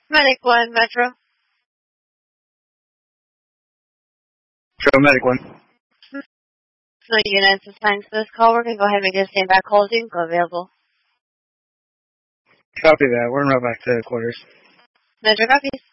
Medic 1, Metro. Medic 1. So units assigned to this call, we're going to go ahead and make a standby call as you go available. Copy that. We're en route back to quarters. Metro copies.